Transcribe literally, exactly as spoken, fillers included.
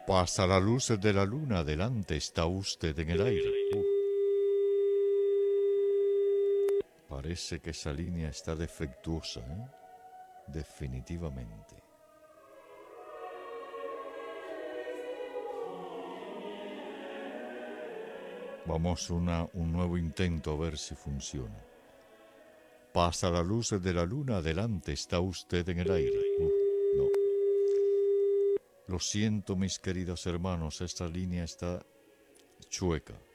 Pasa la luz de la luna, adelante, está usted en el aire. Uh, parece que esa línea está defectuosa, ¿eh? Definitivamente. Vamos a una, un nuevo intento a ver si funciona. Pasa la luz de la luna, adelante, está usted en el aire. Uh, no. Lo siento, mis queridos hermanos, esta línea está chueca.